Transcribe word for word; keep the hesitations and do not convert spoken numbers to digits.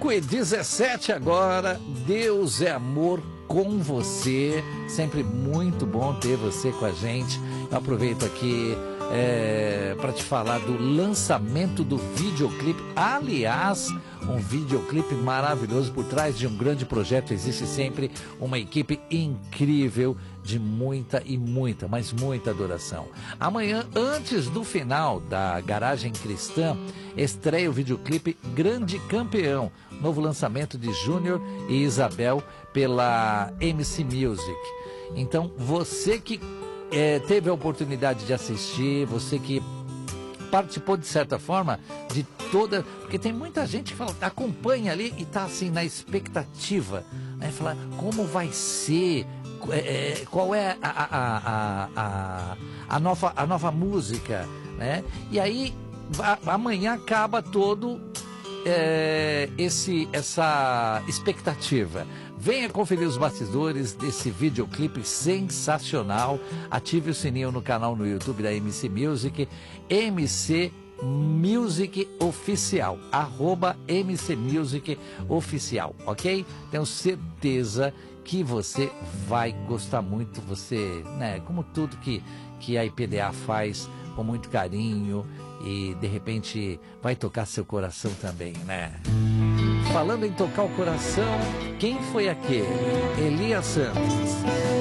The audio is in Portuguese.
cinco e dezessete agora, Deus é amor com você, sempre muito bom ter você com a gente. Eu aproveito aqui é, para te falar do lançamento do videoclipe, aliás, um videoclipe maravilhoso. Por trás de um grande projeto existe sempre uma equipe incrível de muita e muita, mas muita adoração. Amanhã, antes do final da Garagem Cristã, estreia o videoclipe Grande Campeão, novo lançamento de Júnior e Isabel pela M C Music. Então, você que é, teve a oportunidade de assistir, você que participou de certa forma de toda, porque tem muita gente que fala, acompanha ali e está assim na expectativa, né? Falar como vai ser, é, qual é a, a, a, a, a, nova, a nova música, né? E aí a, amanhã acaba todo é, esse, essa expectativa. Venha conferir os bastidores desse videoclipe sensacional. Ative o sininho no canal no YouTube da M C Music, M C Music Oficial, arroba M C Music Oficial, ok? Tenho certeza que você vai gostar muito, você, né, como tudo que, que a I P D A faz com muito carinho e de repente vai tocar seu coração também, né? Falando em tocar o coração, quem foi aquele? Elias Santos.